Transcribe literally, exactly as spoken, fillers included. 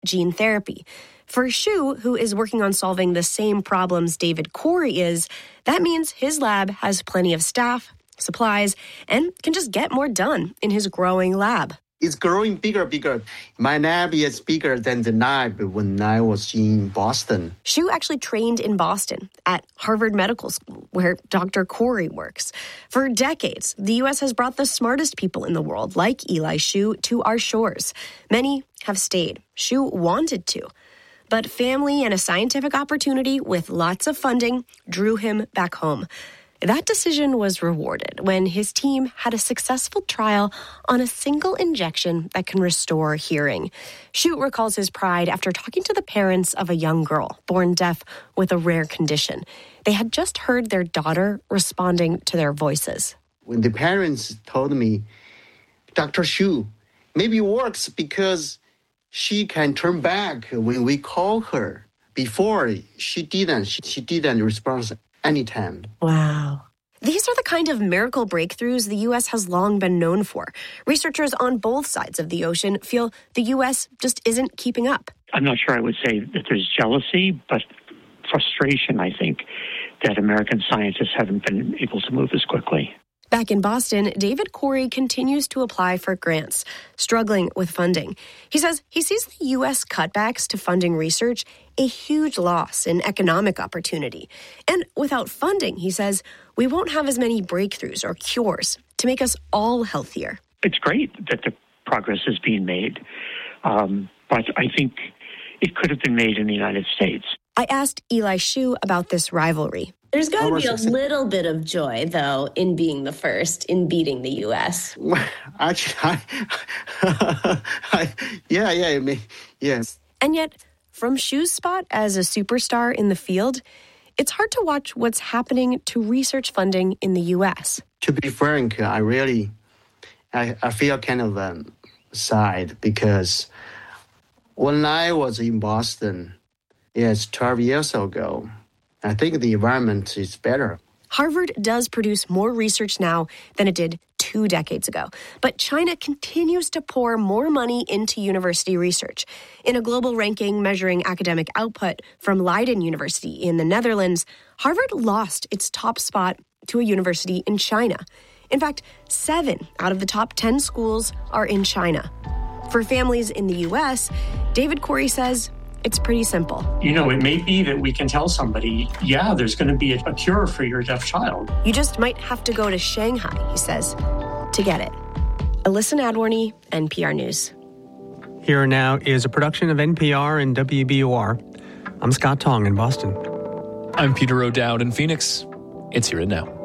gene therapy. For Xu, who is working on solving the same problems David Corey is, that means his lab has plenty of staff, supplies, and can just get more done in his growing lab. It's growing bigger, bigger. My lab is bigger than the lab when I was in Boston. Xu actually trained in Boston at Harvard Medical School, where Doctor Corey works. For decades, the U S has brought the smartest people in the world, like Eli Xu, to our shores. Many have stayed. Xu wanted to. But family and a scientific opportunity with lots of funding drew him back home. That decision was rewarded when his team had a successful trial on a single injection that can restore hearing. Xu recalls his pride after talking to the parents of a young girl born deaf with a rare condition. They had just heard their daughter responding to their voices. When the parents told me, Doctor Xu, maybe it works because she can turn back when we call her. Before, she didn't. She, she didn't respond anytime. Wow. These are the kind of miracle breakthroughs the U S has long been known for. Researchers on both sides of the ocean feel the U S just isn't keeping up. I'm not sure I would say that there's jealousy, but frustration, I think, that American scientists haven't been able to move as quickly. Back in Boston, David Corey continues to apply for grants, struggling with funding. He says he sees the U S cutbacks to funding research a huge loss in economic opportunity. And without funding, he says, we won't have as many breakthroughs or cures to make us all healthier. It's great that the progress is being made, um, but I think it could have been made in the United States. I asked Eli Xu about this rivalry. There's got to be a little bit of joy, though, in being the first, in beating the U S. Well, actually, I, I, yeah, yeah, I mean, yes. And yet, from Xu's spot as a superstar in the field, it's hard to watch what's happening to research funding in the U S. To be frank, I really, I, I feel kind of um, sad because when I was in Boston, yes, twelve years ago, I think the environment is better. Harvard does produce more research now than it did two decades ago. But China continues to pour more money into university research. In a global ranking measuring academic output from Leiden University in the Netherlands, Harvard lost its top spot to a university in China. In fact, seven out of the top ten schools are in China. For families in the U S, David Corey says it's pretty simple. You know, it may be that we can tell somebody, yeah, there's going to be a, a cure for your deaf child. You just might have to go to Shanghai, he says, to get it. Alyssa Nadworny, N P R News. Here Now is a production of N P R and W B U R. I'm Scott Tong in Boston. I'm Peter O'Dowd in Phoenix. It's Here and Now.